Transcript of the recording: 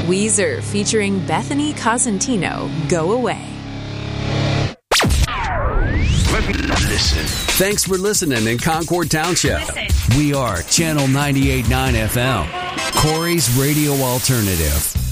Weezer featuring Bethany Cosentino, Go Away. Listen. Thanks for listening in Concord Township. We are Channel 98.9 FM, Corey's Radio Alternative.